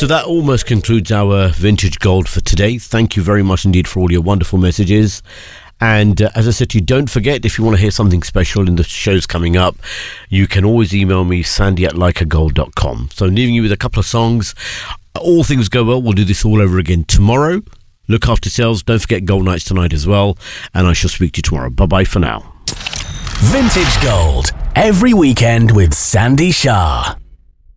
So that almost concludes our Vintage Gold for today. Thank you very much indeed for all your wonderful messages. And as I said to you, don't forget, if you want to hear something special in the shows coming up, you can always email me, sandy@likeagold.com. So I'm leaving you with a couple of songs. All things go well, we'll do this all over again tomorrow. Look after yourselves. Don't forget Gold Nights tonight as well. And I shall speak to you tomorrow. Bye-bye for now. Vintage Gold, every weekend with Sandy Shah.